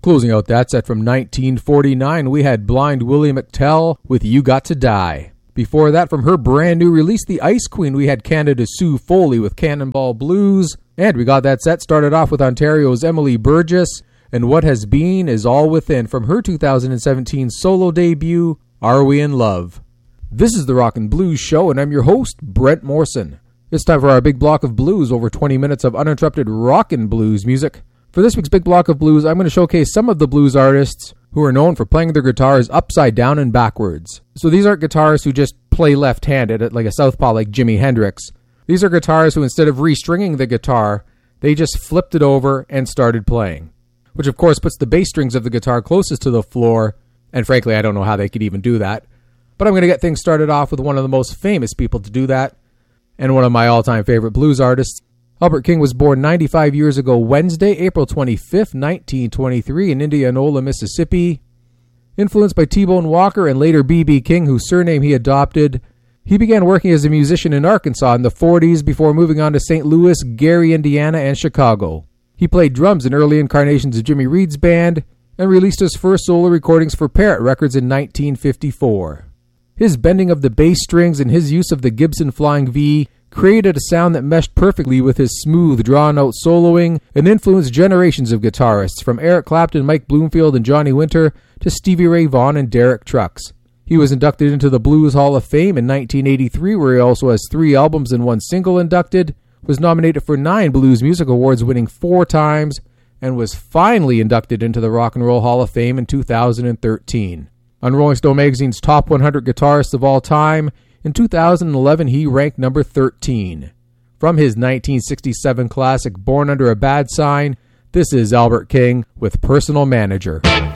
Closing out that set from 1949, we had Blind Willie McTell with You Got to Die. Before that, from her brand new release, The Ice Queen, we had Canada Sue Foley with Cannonball Blues. And we got that set started off with Ontario's Emily Burgess and What Has Been Is All Within from her 2017 solo debut, Are We in Love? This is the Rockin' Blues Show, and I'm your host, Brent Morrison. It's time for our big block of blues, over 20 minutes of uninterrupted rockin' blues music. For this week's big block of blues, I'm going to showcase some of the blues artists who are known for playing their guitars upside down and backwards. So these aren't guitarists who just play left-handed like a southpaw like Jimi Hendrix. These are guitarists who, instead of restringing the guitar, they just flipped it over and started playing. Which of course puts the bass strings of the guitar closest to the floor, and frankly I don't know how they could even do that. But I'm going to get things started off with one of the most famous people to do that, and one of my all-time favorite blues artists. Albert King was born 95 years ago Wednesday, April 25th, 1923 in Indianola, Mississippi. Influenced by T-Bone Walker and later B.B. King, whose surname he adopted, he began working as a musician in Arkansas in the 40s before moving on to St. Louis, Gary, Indiana, and Chicago. He played drums in early incarnations of Jimmy Reed's band and released his first solo recordings for Parrot Records in 1954. His bending of the bass strings and his use of the Gibson Flying V created a sound that meshed perfectly with his smooth, drawn-out soloing and influenced generations of guitarists, from Eric Clapton, Mike Bloomfield, and Johnny Winter to Stevie Ray Vaughan and Derek Trucks. He was inducted into the Blues Hall of Fame in 1983, where he also has 3 albums and 1 single inducted, was nominated for 9 Blues Music Awards, winning 4 times, and was finally inducted into the Rock and Roll Hall of Fame in 2013. On Rolling Stone magazine's Top 100 Guitarists of All Time, in 2011 he ranked number 13. From his 1967 classic Born Under a Bad Sign, this is Albert King with Personal Manager.